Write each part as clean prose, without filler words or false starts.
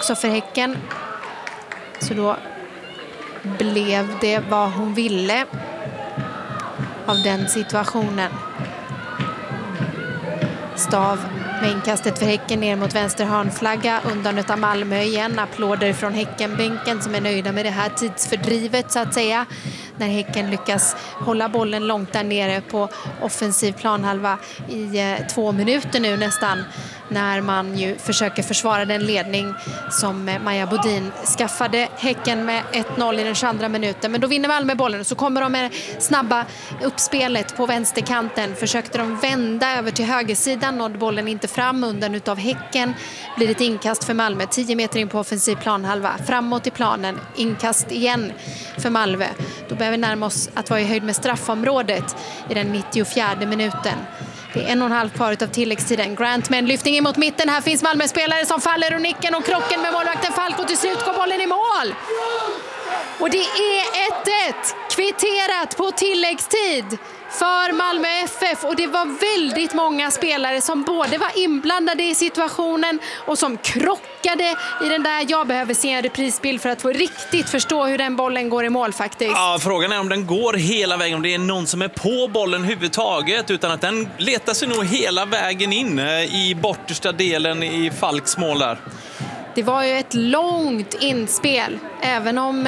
också för Häcken. Så då blev det vad hon ville av den situationen. Stav med inkastet för Häcken ner mot vänster hörnflagga, undan utav Malmö igen. Applåder från Häckenbänken som är nöjda med det här tidsfördrivet så att säga. När Häcken lyckas hålla bollen långt där nere på offensiv planhalva i 2 minuter nu nästan. När man ju försöker försvara den ledning som Maja Bodin skaffade Häcken med 1-0 i den 22:a minuten. Men då vinner Malmö bollen och så kommer de med snabba uppspelet på vänsterkanten. Försökte de vända över till högersidan, nådde bollen inte fram undan utav Häcken. Blir ett inkast för Malmö, 10 meter in på offensiv planhalva. Framåt i planen, inkast igen för Malmö. Då behöver vi närma oss att vara i höjd med straffområdet i den 94:e minuten. Det är 1,5 kvar av tilläggstiden. Grant med en lyftning in mot mitten. Här finns Malmö-spelare som faller och nicken och krocken med målvakten Falk. Och till slut går bollen i mål. Och det är 1-1. Kvitterat på tilläggstid för Malmö FF. Och det var väldigt många spelare som både var inblandade i situationen och som krockade i den där. Jag behöver se en reprisbild för att få riktigt förstå hur den bollen går i mål faktiskt. Ja, frågan är om den går hela vägen, om det är någon som är på bollen huvudtaget, utan att den letar sig nog hela vägen in i bortersta delen i Falks mål där. Det var ju ett långt inspel, även om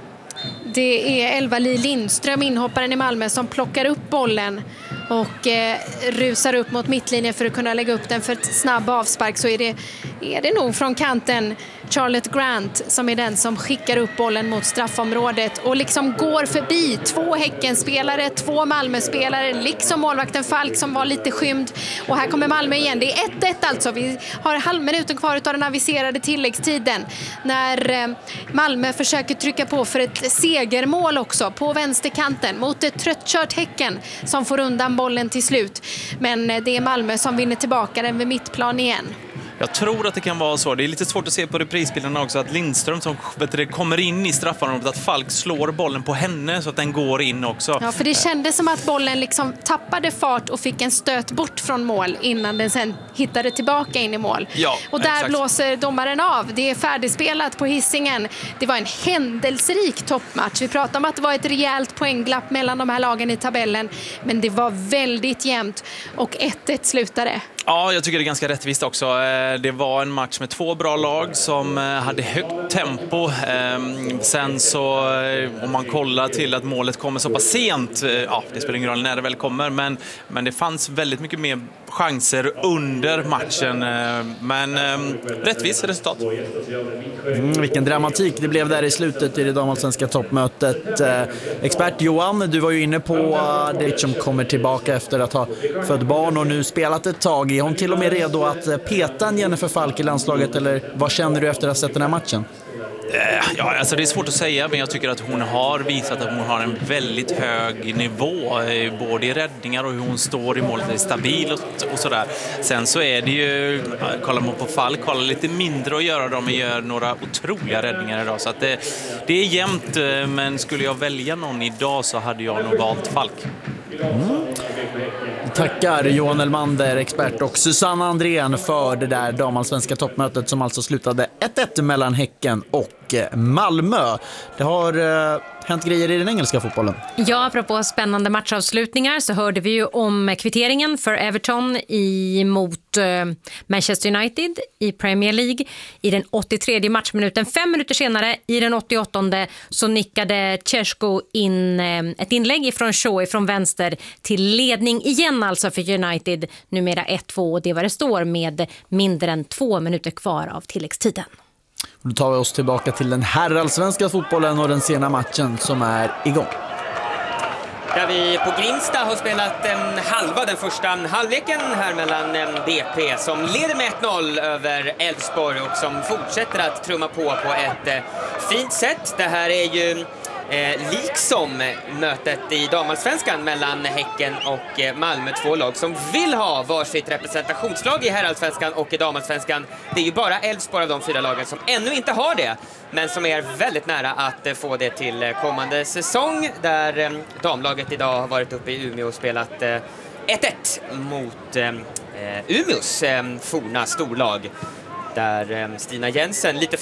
det är Elva-Li Lindström, inhopparen i Malmö, som plockar upp bollen och rusar upp mot mittlinjen för att kunna lägga upp den för ett snabb avspark. Så är det nog från kanten Charlotte Grant som är den som skickar upp bollen mot straffområdet och liksom går förbi 2 Häckenspelare, 2 Malmö-spelare, liksom målvakten Falk som var lite skymd. Och här kommer Malmö igen. Det är 1-1 alltså. Vi har halvminuten kvar av den aviserade tilläggstiden när Malmö försöker trycka på för ett segermål också på vänsterkanten mot ett tröttkört Häcken som får undan bollen till slut. Men det är Malmö som vinner tillbaka den vid mittplan igen. Jag tror att det kan vara så. Det är lite svårt att se på reprisbilderna också att Lindström som kommer in i straffområdet, att Falk slår bollen på henne så att den går in också. Ja, för det kändes som att bollen liksom tappade fart och fick en stöt bort från mål innan den sen hittade tillbaka in i mål. Ja, och där exakt. Blåser domaren av. Det är färdigspelat på Hisingen. Det var en händelserik toppmatch. Vi pratade om att det var ett rejält poängglapp mellan de här lagen i tabellen, men det var väldigt jämnt och 1-1 slutade. Ja, jag tycker det är ganska rättvist också. Det var en match med 2 bra lag som hade högt tempo. Sen så, om man kollar till att målet kommer så pass sent, ja, det spelar ingen roll när det väl kommer, men det fanns väldigt mycket mer chanser under matchen. Men rättvist resultat. Vilken dramatik det blev där i slutet i det damallsvenska toppmötet. Expert Johan, du var ju inne på det som kommer tillbaka efter att ha fött barn och nu spelat ett tag. Är hon till och med redo att peta en Jennifer Falk i landslaget, eller vad känner du efter att ha sett den här matchen? Ja, alltså det är svårt att säga, men jag tycker att hon har visat att hon har en väldigt hög nivå, både i räddningar och hur hon står i målet, är stabil och sådär. Sen så är det ju, kollar man på Falk, kollar lite mindre att göra, de gör några otroliga räddningar idag, så att det är jämnt, men skulle jag välja någon idag så hade jag nog valt Falk. Tackar Johan Elmander, expert, och Susanna Andrén för det där damallsvenska toppmötet som alltså slutade 1-1 mellan Häcken och Malmö. Det har hänt grejer i den engelska fotbollen. Ja, apropå spännande matchavslutningar så hörde vi ju om kvitteringen för Everton mot Manchester United i Premier League i den 83:e matchminuten. 5 minuter senare i den 88:e så nickade Tješko in ett inlägg från Shaw från vänster till ledning igen alltså för United, numera 1-2, och det var det står med mindre än 2 minuter kvar av tilläggstiden. Då tar vi oss tillbaka till den herrallsvenska fotbollen och den sena matchen som är igång. Där vi på Grimsta har spelat halva den första halvleken här mellan BP som leder med 1-0 över Elfsborg och som fortsätter att trumma på ett fint sätt. Det här är ju liksom mötet i damallsvenskan mellan Häcken och Malmö, 2 lag som vill ha varsitt representationslag i herrallsvenskan och i damallsvenskan. Det är ju bara Elfsborg av de 4 lagen som ännu inte har det, men som är väldigt nära att få det till kommande säsong, där damlaget idag har varit uppe i Umeå och spelat 1-1 mot Umeås forna storlag, där Stina Jensen lite